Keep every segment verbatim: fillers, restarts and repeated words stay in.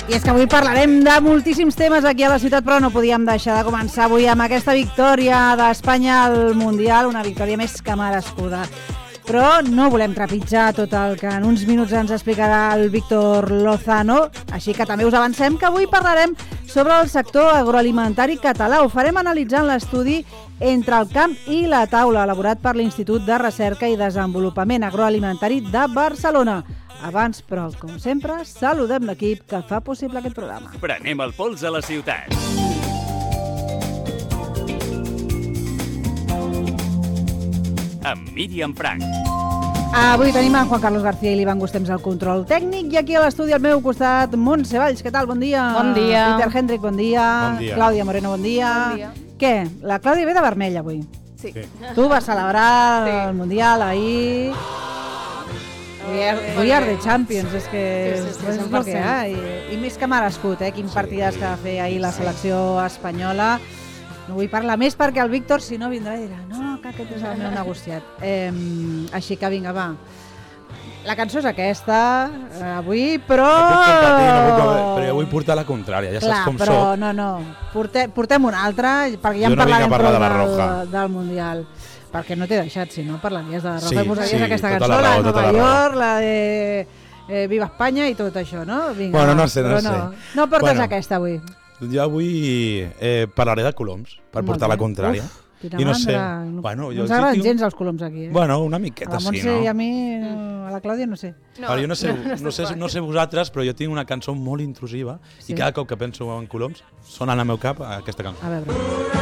I és que avui parlarem de moltíssims temes aquí a la ciutat, però no podíem deixar de començar avui amb aquesta victòria d'Espanya al Mundial, una victòria més que merescuda. Però no volem trepitjar tot el que en uns minuts ens explicarà el Víctor Lozano, així que també us avancem que avui parlarem sobre el sector agroalimentari català. Ho farem analitzant l'estudi Entre el camp i la taula, elaborat per l'Institut de Recerca i Desenvolupament Agroalimentari de Barcelona. Abans, però, com sempre, saludem l'equip que fa possible aquest programa. Prenem el pols a la ciutat. Amb Míriam Frank. Avui tenim en Juan Carlos García i l'Ivan Gustems al control tècnic i aquí a l'estudi al meu costat Montse Valls, què tal? Bon dia. Bon dia. Peter Hendrik, bon dia. Bon dia. Clàudia Moreno, bon dia. Bon dia. Què? La Clàudia ve de vermell avui. Sí. Sí. Tu vas celebrar Sí. el Mundial ahir. We are, we are the champions, és que Sí, sí, sí, és, és cent el per que cent. hi ha. I, i més que merescut, eh? Quin Sí. partides que va fer ahir la selecció espanyola. No vull parlar més perquè el Víctor, si no, vindrà i dirà no, que aquest és el meu negociat. Eh, així que vinga, va. La cançó és aquesta, eh, avui, però... No puc competir, no puc competir, però jo vull portar la contrària, ja Clar, saps com però soc. no, no, Porte, portem una altra, perquè ja Jo en no vinc a parlarem parlar de la prou Roja. del, del Mundial. Perquè no t'he deixat, si no parlaries de la Roja Sí, i posaries sí, aquesta tota cançó, la la, raó, de tota Nova la raó. York, la de eh, Viva Espanya i tot això, no? Vinga, Bueno, va, no sé, no però sé. No, no portes Bueno. aquesta avui. Jo avui eh, parlaré de coloms, per Molt portar bé. la contrària. Uf, quina I no sé, mandra. bueno, no jo ens sí agraden tinc- gens els coloms aquí, eh? Bueno, una A miqueta la sí, Montse no? i a mi, no, a la Clàudia no sé. No, Però jo no sé, no, no no, sé, està no sé vosaltres, però jo tinc una cançó molt intrusiva Sí. i cada cop que penso en coloms sona en el meu cap aquesta cançó. A veure.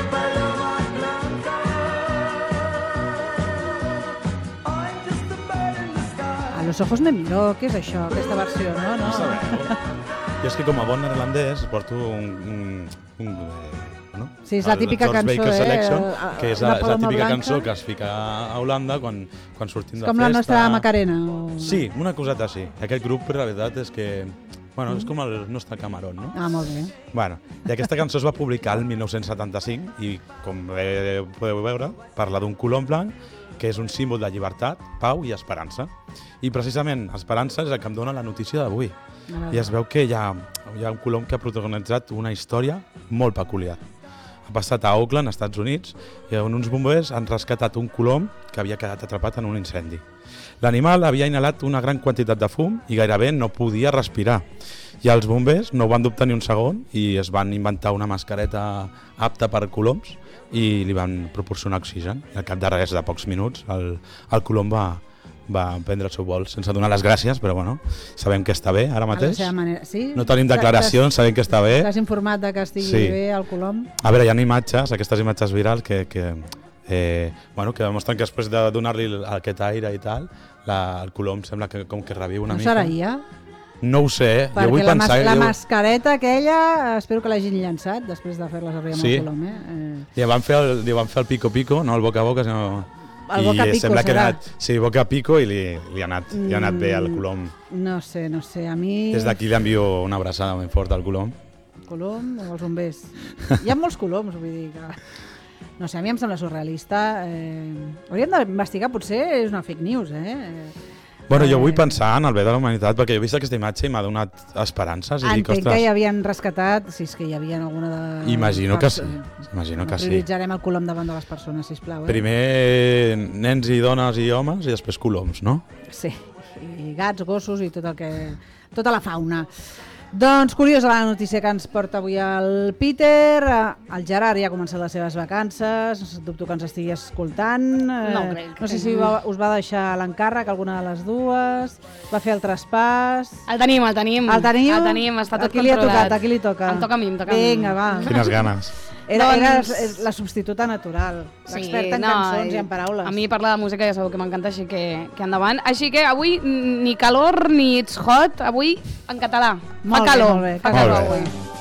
A los ojos me miró, què és això, aquesta versió, no? no? No sabeu? Jo és que com a bon neerlandès porto un... un, un eh, no? Sí, és la El típica George cançó, Baker eh? Selection, El- que és una la, és la paloma típica blanca. cançó que es fica a Holanda quan, quan sortim de Com festa. la nostra Macarena. O... Sí, una coseta així. Aquest grup, la veritat, és que... Bueno, és com el nostre Camarón, no? Ah, molt bé. Bueno, i aquesta cançó es va publicar el dinou setanta-cinc i, com bé podeu veure, parla d'un colom blanc que és un símbol de llibertat, pau i esperança. I precisament esperança és el que em dona la notícia d'avui. I es veu que hi ha, hi ha un colom que ha protagonitzat una història molt peculiar. Ha passat a Oakland, Estats Units, i on uns bombers han rescatat un colom que havia quedat atrapat en un incendi. L'animal havia inhalat una gran quantitat de fum i gairebé no podia respirar. I els bombers no ho van dubtar ni un segon i es van inventar una mascareta apta per coloms i li van proporcionar oxigen. I al cap de res, de pocs minuts, el, el colom va, va prendre el seu vol sense donar les gràcies, però bueno, sabem que està bé ara A la mateix. seva manera. Sí? No tenim declaracions, sabem que està bé. T'has informat de que estigui Sí. bé el colom? A veure, hi ha imatges, aquestes imatges virals que, que, eh, bueno, que demostren que després de donar-li aquest aire i tal, la, el colom sembla que com que reviu una No mica. serà I A? No ho sé, Perquè jo vull la, pensar... mas la jo... mascareta aquella, espero que l'hagin llançat després de fer-la servir amb Sí. el colom, eh? eh? Li van fer el, li van fer el pico-pico, no el boca-a-boca, sinó... El boca I pico sembla que serà. ha anat, sí, boca-pico i li, li, ha anat, li ha anat bé al Mm. colom. No sé, no sé, a mi... Des d'aquí li envio una abraçada ben forta al colom. Colom o els bombers? Hi ha molts coloms, vull dir que... No sé, a mi em sembla surrealista. Eh... Hauríem d'investigar, potser és una fake news, eh? Bueno, jo Eh, vull pensar en el bé de la humanitat perquè jo he vist aquesta imatge i m'ha donat esperances. I dic, Entenc que hi ostres, havien rescatat, si és que hi havia alguna de... imagino que perso- sí. Imagino No que sí. prioritzarem el colom davant de les persones, sisplau. Eh? Primer nens i dones i homes i després coloms, no? Sí, i gats, gossos i tot el que... tota la fauna. Doncs curiosa la notícia que ens porta avui el Peter. El Gerard ja ha començat les seves vacances, dubto que ens estigui escoltant. No Eh, crec No sé que si no. va, us va deixar l'encàrrec alguna de les dues, va fer el traspàs... El tenim, el tenim. El teniu? El tenim, està tot a qui li ha controlat. tocat? A qui li toca? Em toca a mi, em toca a mi. Vinga, va. Quines ganes. Era, Doncs- era és la substituta natural, l'experta en cançons i en paraules. A mi parlar de música ja sabeu que m'encanta, així que, que endavant. Així que avui ni calor ni it's hot, avui en català. Molt Fa bé, calor, molt bé, fa que calor Molt bé. avui.